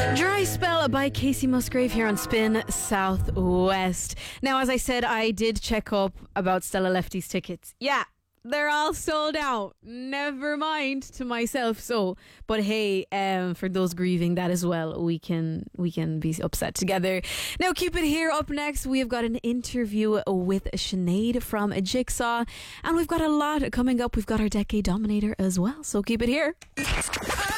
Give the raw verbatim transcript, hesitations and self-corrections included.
Dry Spell by Casey Musgrave here on Spin Southwest. Now, as I said, I did check up about Stella Lefty's tickets. Yeah, they're all sold out. Never mind to myself. So, but hey, um, for those grieving that as well, we can we can be upset together. Now, keep it here. Up next, we have got an interview with Sinead from Jigsaw, and we've got a lot coming up. We've got our Decade Dominator as well. So keep it here.